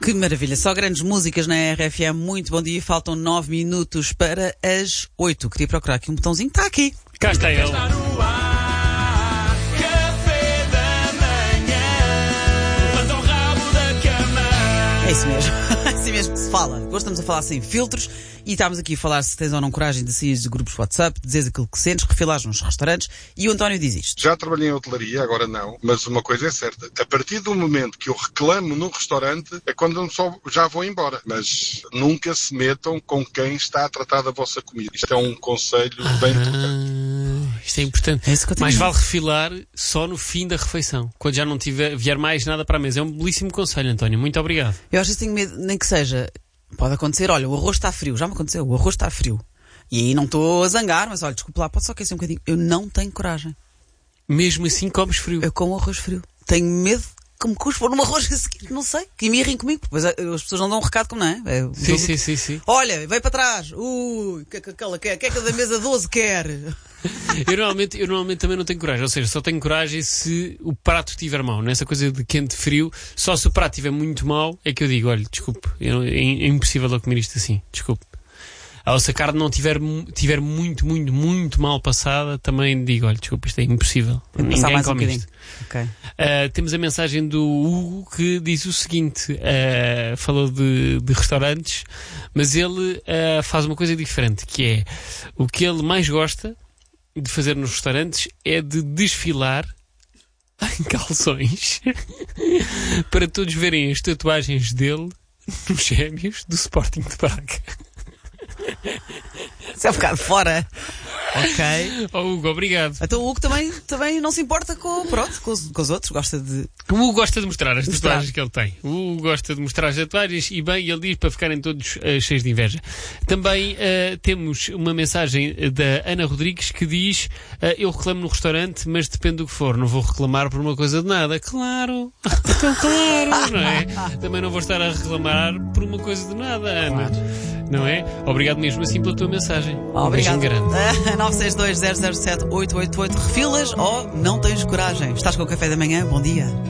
Que maravilha, só grandes músicas na RFM. Muito bom dia, faltam 9 minutos para as 8. Queria procurar aqui um botãozinho, está aqui. Cá está ele. É isso mesmo, é assim mesmo que se fala. Hoje estamos a falar sem filtros e estamos aqui a falar se tens ou não coragem de sair de grupos WhatsApp, dizeres aquilo que sentes, refilares nos restaurantes, e o António diz isto. Já trabalhei em hotelaria, agora não, mas uma coisa é certa, a partir do momento que eu reclamo num restaurante é quando eu só já vou embora, mas nunca se metam com quem está a tratar da vossa comida. Isto é um conselho bem tocante. Isto é importante. É Mais vale refilar só no fim da refeição, quando já não vier mais nada para a mesa. É um belíssimo conselho, António. Muito obrigado. Eu às vezes tenho medo, nem que seja, pode acontecer, olha, o arroz está frio, já me aconteceu, o arroz está frio. E aí não estou a zangar, mas olha, desculpa lá, pode só aquecer um bocadinho. Eu não tenho coragem. Mesmo assim comes frio. Eu como arroz frio. Tenho medo que me cuspa num arroz a seguir, não sei, que me irrem comigo. Pois as pessoas não dão um recado como não é? Sim. Olha, vai para trás. O que é que a da mesa 12 quer? Eu normalmente também não tenho coragem, ou seja, só tenho coragem se o prato estiver mau. Nessa coisa de quente frio, só se o prato estiver muito mau é que eu digo, olha, desculpe, é impossível eu comer isto assim, desculpe. Ou se a carne não tiver muito mal passada, também digo, olha, desculpa, isto é impossível. Ninguém come isto. Okay. Temos a mensagem do Hugo que diz o seguinte, falou de restaurantes, mas ele faz uma coisa diferente, que é o que ele mais gosta de fazer nos restaurantes é de desfilar em calções para todos verem as tatuagens dele nos gêmeos do Sporting de Braga. Se é um bocado fora. Ok. Oh, Hugo, obrigado. Então o Hugo também não se importa com os outros, gosta de... O Hugo gosta de mostrar as tatuagens que ele tem. O Hugo gosta de mostrar as tatuagens e bem, ele diz para ficarem todos cheios de inveja. Também temos uma mensagem da Ana Rodrigues que diz eu reclamo no restaurante, mas depende do que for. Não vou reclamar por uma coisa de nada. Claro. Então claro, não é? Também não vou estar a reclamar por uma coisa de nada, Ana. Claro. Não é? Obrigado mesmo assim pela tua mensagem. Obrigado. Um beijinho grande. 962 007 888. Refilas ou não tens coragem? Estás com o café da manhã? Bom dia.